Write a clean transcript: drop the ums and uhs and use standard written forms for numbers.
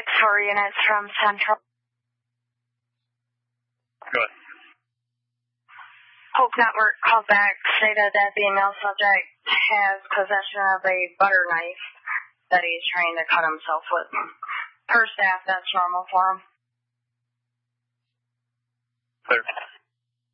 6-4 units from Central. Good. Hope Network called back, stated that the male subject has possession of a butter knife that he's trying to cut himself with. Per staff, that's normal for him. Clear.